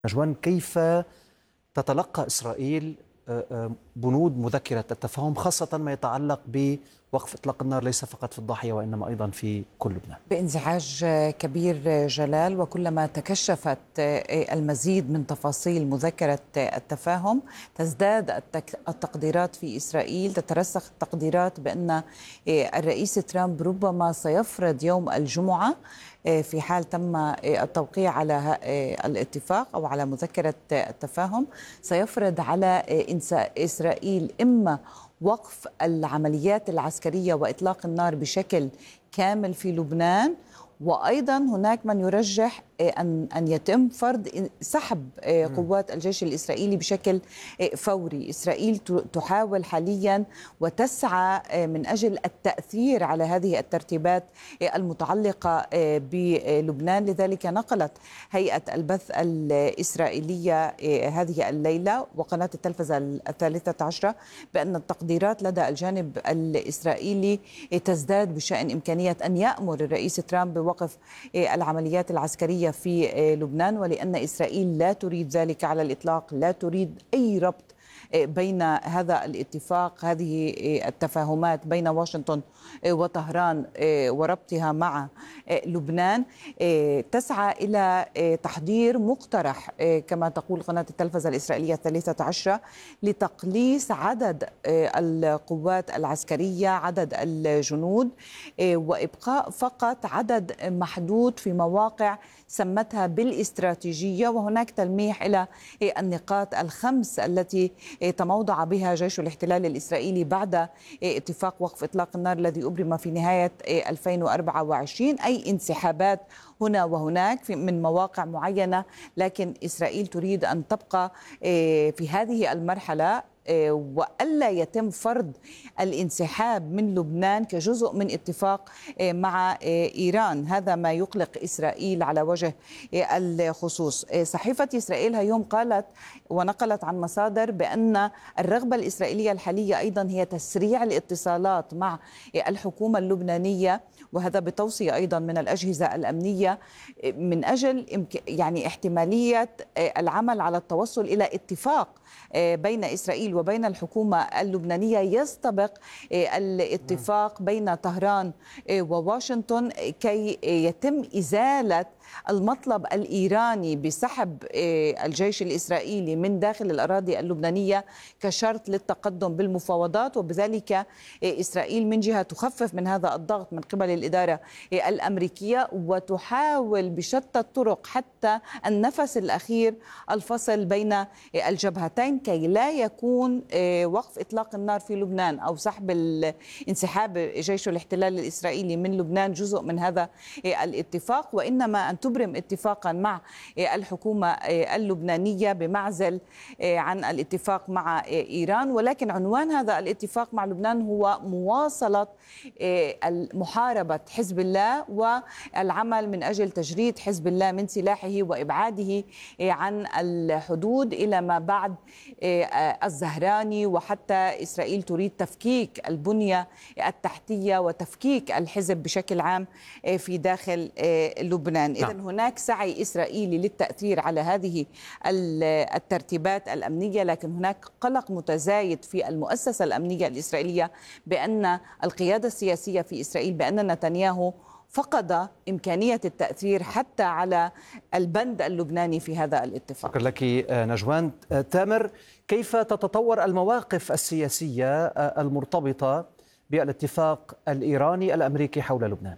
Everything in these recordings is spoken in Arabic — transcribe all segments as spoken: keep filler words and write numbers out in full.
نجوان، كيف تتلقى إسرائيل بنود مذكرة التفاهم، خاصة ما يتعلق بوقف إطلاق النار ليس فقط في الضاحية وإنما أيضا في كل لبنان؟ بانزعاج كبير جلال، وكلما تكشفت المزيد من تفاصيل مذكرة التفاهم تزداد التقديرات في إسرائيل، تترسخ التقديرات بأن الرئيس ترامب ربما سيفرض يوم الجمعة في حال تم التوقيع على الاتفاق أو على مذكرة التفاهم، سيفرض على إسرائيل إما وقف العمليات العسكرية وإطلاق النار بشكل كامل في لبنان، وأيضا هناك من يرجح أن أن يتم فرض سحب قوات الجيش الإسرائيلي بشكل فوري. إسرائيل تحاول حاليا وتسعى من أجل التأثير على هذه الترتيبات المتعلقة بلبنان، لذلك نقلت هيئة البث الإسرائيلية هذه الليلة وقناة التلفزة الثالثة عشرة بأن التقديرات لدى الجانب الإسرائيلي تزداد بشأن إمكانية أن يأمر الرئيس ترامب بوقف العمليات العسكرية في لبنان، ولأن إسرائيل لا تريد ذلك على الإطلاق، لا تريد أي ربط بين هذا الاتفاق، هذه التفاهمات بين واشنطن وطهران وربطها مع لبنان، تسعى إلى تحضير مقترح كما تقول قناة التلفزة الإسرائيلية الثالثة عشرة لتقليص عدد القوات العسكرية، عدد الجنود، وإبقاء فقط عدد محدود في مواقع سمتها بالاستراتيجية. وهناك تلميح إلى النقاط الخمس التي تموضع بها جيش الاحتلال الإسرائيلي بعد اتفاق وقف إطلاق النار الذي أبرم في نهاية ألفين وأربعة وعشرين، أي انسحابات هنا وهناك من مواقع معينة، لكن إسرائيل تريد أن تبقى في هذه المرحلة وألا يتم فرض الانسحاب من لبنان كجزء من اتفاق مع إيران. هذا ما يقلق إسرائيل على وجه الخصوص. صحيفة إسرائيل هيوم قالت ونقلت عن مصادر بأن الرغبة الإسرائيلية الحالية أيضا هي تسريع الاتصالات مع الحكومة اللبنانية، وهذا بتوصية أيضا من الأجهزة الأمنية من أجل يعني احتمالية العمل على التوصل إلى اتفاق بين إسرائيل وبين الحكومة اللبنانية يستبق الاتفاق بين طهران وواشنطن كي يتم إزالة المطلب الإيراني بسحب الجيش الإسرائيلي من داخل الأراضي اللبنانية كشرط للتقدم بالمفاوضات. وبذلك إسرائيل من جهة تخفف من هذا الضغط من قبل الإدارة الأمريكية وتحاول بشتى الطرق حتى النفس الأخير الفصل بين الجبهتين كي لا يكون وقف إطلاق النار في لبنان أو سحب انسحاب جيش الاحتلال الإسرائيلي من لبنان جزء من هذا الاتفاق، وإنما أن تبرم اتفاقا مع الحكومة اللبنانية بمعزل عن الاتفاق مع إيران. ولكن عنوان هذا الاتفاق مع لبنان هو مواصلة محاربة حزب الله والعمل من أجل تجريد حزب الله من سلاحه وإبعاده عن الحدود إلى ما بعد الزهراني، وحتى إسرائيل تريد تفكيك البنية التحتية وتفكيك الحزب بشكل عام في داخل لبنان. إذن هناك سعي إسرائيلي للتأثير على هذه الترتيبات الأمنية، لكن هناك قلق متزايد في المؤسسة الأمنية الإسرائيلية بأن القيادة السياسية في إسرائيل بأن نتنياهو فقد إمكانية التأثير حتى على البند اللبناني في هذا الاتفاق. شكرا لك نجوان. تامر، كيف تتطور المواقف السياسية المرتبطة بالاتفاق الإيراني الأمريكي حول لبنان؟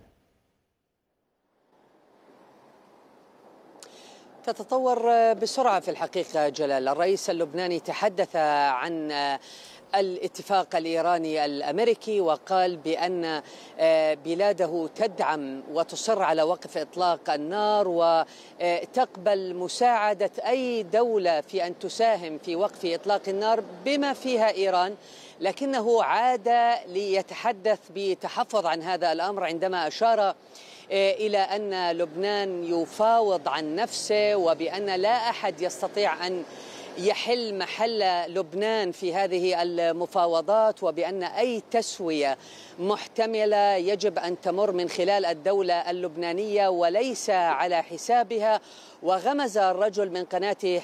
تتطور بسرعة في الحقيقة جلال. الرئيس اللبناني تحدث عن الاتفاق الإيراني الأمريكي وقال بأن بلاده تدعم وتصر على وقف إطلاق النار وتقبل مساعدة أي دولة في أن تساهم في وقف إطلاق النار بما فيها إيران، لكنه عاد ليتحدث بتحفظ عن هذا الأمر عندما أشار إلى أن لبنان يفاوض عن نفسه وبأن لا أحد يستطيع أن يحل محل لبنان في هذه المفاوضات، وبأن أي تسوية محتملة يجب أن تمر من خلال الدولة اللبنانية وليس على حسابها. وغمز الرجل من قناة